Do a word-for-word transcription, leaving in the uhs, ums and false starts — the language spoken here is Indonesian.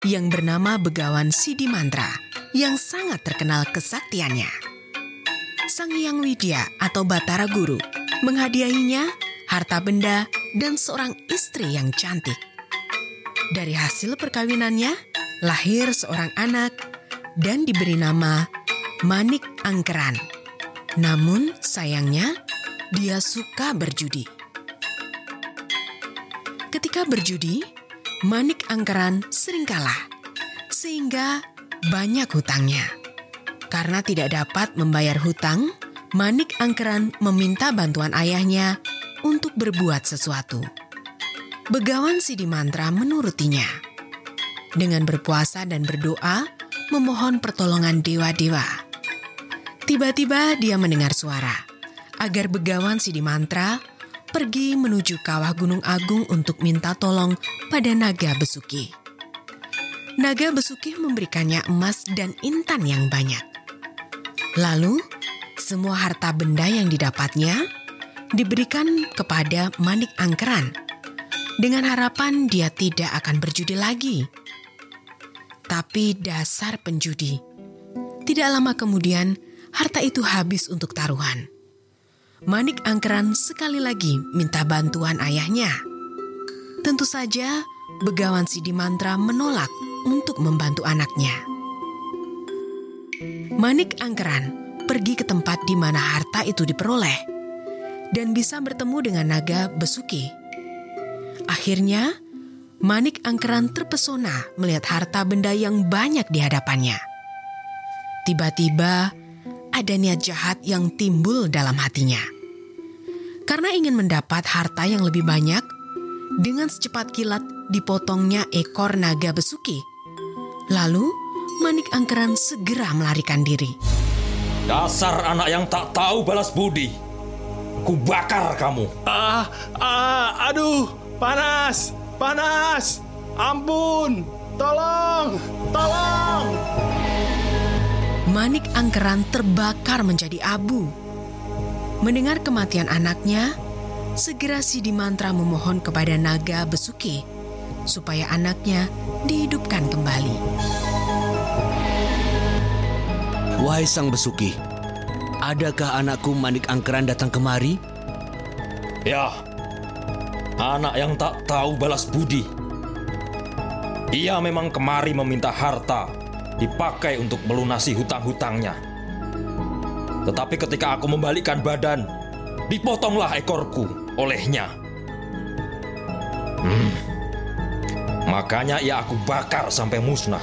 yang bernama Begawan Sidimantra yang sangat terkenal kesaktiannya. Sang Hyang Widya atau Batara Guru menghadiahinya harta benda dan seorang istri yang cantik. Dari hasil perkawinannya, lahir seorang anak dan diberi nama Manik Angkeran. Namun sayangnya, dia suka berjudi. Ketika berjudi, Manik Angkeran sering kalah, sehingga banyak hutangnya. Karena tidak dapat membayar hutang, Manik Angkeran meminta bantuan ayahnya untuk berbuat sesuatu. Begawan Sidimantra menurutinya. Dengan berpuasa dan berdoa, memohon pertolongan dewa-dewa. Tiba-tiba dia mendengar suara agar Begawan Sidimantra pergi menuju kawah Gunung Agung untuk minta tolong pada Naga Besuki. Naga Besuki memberikannya emas dan intan yang banyak. Lalu, semua harta benda yang didapatnya diberikan kepada Manik Angkeran dengan harapan dia tidak akan berjudi lagi. Tapi dasar penjudi. Tidak lama kemudian, harta itu habis untuk taruhan. Manik Angkeran sekali lagi minta bantuan ayahnya. Tentu saja, Begawan Sidimantra menolak untuk membantu anaknya. Manik Angkeran pergi ke tempat di mana harta itu diperoleh dan bisa bertemu dengan Naga Besuki. Akhirnya, Manik Angkeran terpesona melihat harta benda yang banyak di hadapannya. Tiba-tiba, ada niat jahat yang timbul dalam hatinya. Karena ingin mendapat harta yang lebih banyak, dengan secepat kilat dipotongnya ekor Naga Besuki. Lalu, Manik Angkeran segera melarikan diri. Dasar anak yang tak tahu balas budi. Kubakar kamu. Ah, ah, aduh, panas, panas. Ampun, tolong, tolong. Manik Angkeran terbakar menjadi abu. Mendengar kematian anaknya, segera Sidimantra memohon kepada Naga Besuki supaya anaknya dihidupkan kembali. Wahai Sang Besuki, adakah anakku Manik Angkeran datang kemari? Ya, anak yang tak tahu balas budi. Ia memang kemari meminta harta dipakai untuk melunasi hutang-hutangnya. Tetapi ketika aku membalikkan badan, dipotonglah ekorku olehnya. Hmm. Makanya ia aku bakar sampai musnah.